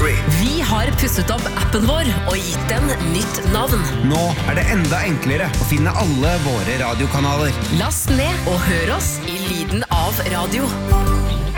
free. Vi har pusset opp appen vår og gitt den nytt navn. Nå det enda enklere å finne alle våre radiokanaler. Last ned og hør oss i lyden av radio.